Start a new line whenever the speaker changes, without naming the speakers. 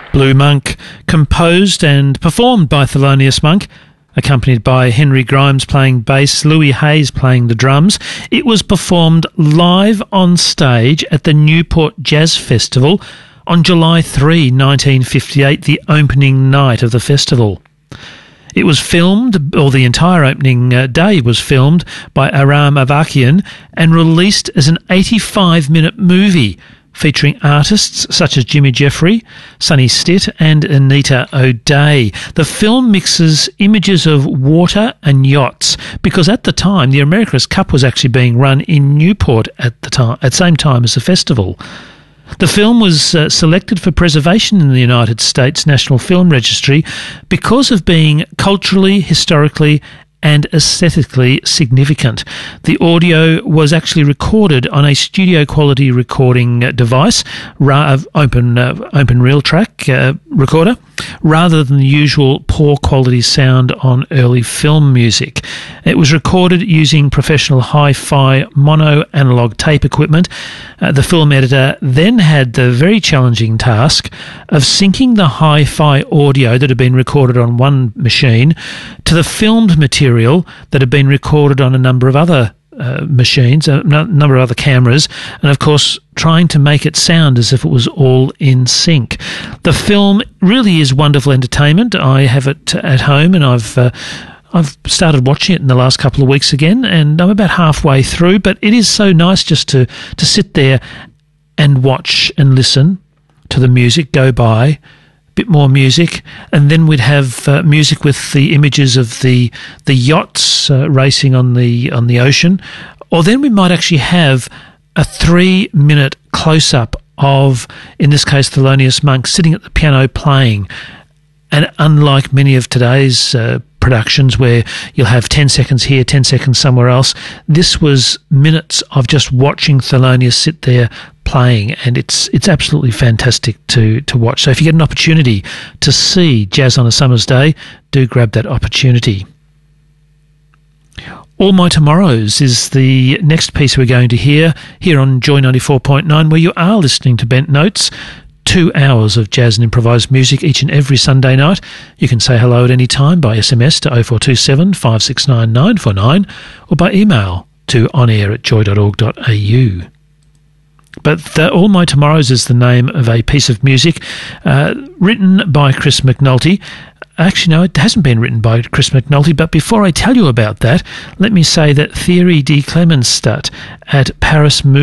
Blue Monk, composed and performed by Thelonious Monk, accompanied by Henry Grimes playing bass, Louis Hayes playing the drums. It was performed live on stage at the Newport Jazz Festival on July 3, 1958, the opening night of the festival. It was filmed, or the entire opening day was filmed, by Aram Avakian and released as an 85-minute movie featuring artists such as Jimmy Jeffrey, Sonny Stitt and Anita O'Day. The film mixes images of water and yachts because at the time the America's Cup was actually being run in Newport at the same time as the festival. The film was selected for preservation in the United States National Film Registry because of being culturally, historically and aesthetically significant. The audio was actually recorded on a studio-quality recording device, open reel track recorder, rather than the usual poor-quality sound on early film music. It was recorded using professional hi-fi mono-analog tape equipment. The film editor then had the very challenging task of syncing the hi-fi audio that had been recorded on one machine to the filmed material that had been recorded on a number of other machines, a number of other cameras, and of course trying to make it sound as if it was all in sync. The film really is wonderful entertainment. I have it at home and I've started watching it in the last couple of weeks again, and I'm about halfway through, but it is so nice just to sit there and watch and listen to the music go by, bit more music, and then we'd have music with the images of the yachts racing on the ocean, or then we might actually have a 3-minute close-up of, in this case, Thelonious Monk sitting at the piano playing. And unlike many of today's productions where you'll have 10 seconds here, 10 seconds somewhere else, this was minutes of just watching Thelonious sit there playing, and it's absolutely fantastic to watch. So if you get an opportunity to see Jazz on a Summer's Day, do grab that opportunity. All My Tomorrows is the next piece we're going to hear here on Joy 94.9, where you are listening to Bent Notes. 2 hours of jazz and improvised music each and every Sunday night. You can say hello at any time by SMS to 0427 569 949 or by email to onair@joy.org.au. But All My Tomorrows is the name of a piece of music written by Chris McNulty. Actually, no, it hasn't been written by Chris McNulty, but before I tell you about that, let me say that Thierry de Clemenstadt at Paris